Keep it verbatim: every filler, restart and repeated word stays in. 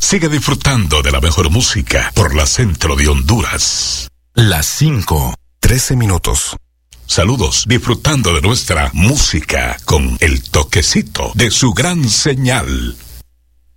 Sigue disfrutando de la mejor música por la Centro de Honduras. Las cinco, trece minutos. Saludos, disfrutando de nuestra música con el toquecito de su gran señal.